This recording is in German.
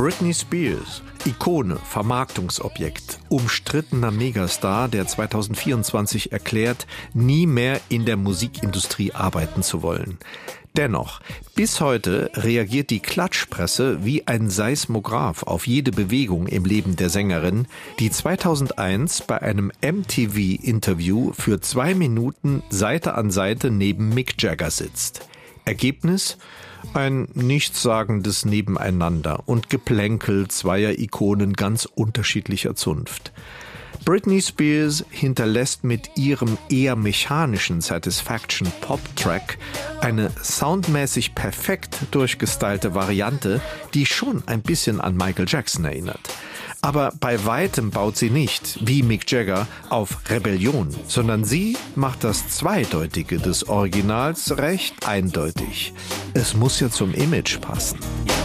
Britney Spears, Ikone, Vermarktungsobjekt, umstrittener Megastar, der 2024 erklärt, nie mehr in der Musikindustrie arbeiten zu wollen. Dennoch, bis heute reagiert die Klatschpresse wie ein Seismograph auf jede Bewegung im Leben der Sängerin, die 2001 bei einem MTV-Interview für 2 Minuten Seite an Seite neben Mick Jagger sitzt. Ergebnis? Ein nichtssagendes Nebeneinander und Geplänkel zweier Ikonen ganz unterschiedlicher Zunft. Britney Spears hinterlässt mit ihrem eher mechanischen Satisfaction-Pop-Track eine soundmäßig perfekt durchgestylte Variante, die schon ein bisschen an Michael Jackson erinnert. Aber bei weitem baut sie nicht, wie Mick Jagger, auf Rebellion, sondern sie macht das Zweideutige des Originals recht eindeutig. Es muss ja zum Image passen.